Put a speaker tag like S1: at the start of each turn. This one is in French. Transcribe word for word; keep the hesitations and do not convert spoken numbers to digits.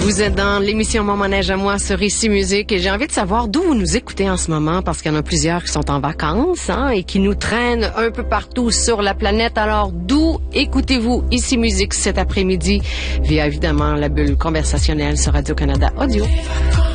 S1: Vous êtes dans l'émission Mon manège à moi sur Ici Musique et j'ai envie de savoir d'où vous nous écoutez en ce moment parce qu'il y en a plusieurs qui sont en vacances hein, et qui nous traînent un peu partout sur la planète. Alors d'où écoutez-vous Ici Musique cet après-midi via évidemment la bulle conversationnelle sur Radio-Canada Audio.